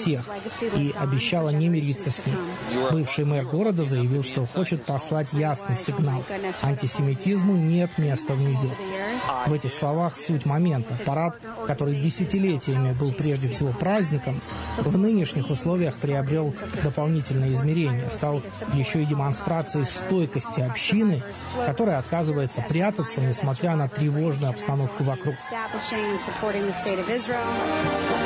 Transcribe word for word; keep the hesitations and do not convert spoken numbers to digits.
всех и обещала не мириться с ним. Бывший мэр города заявил, что хочет послать ясный сигнал: антисемитизму нет места в Нью-Йорке. В этих словах суть момента. Парад, который десятилетиями был прежде всего праздником, в нынешних условиях приобрел дополнительное измерение, стал еще и демонстрацией стойкости общины, которая отказывается прятаться, несмотря на тревожную обстановку вокруг.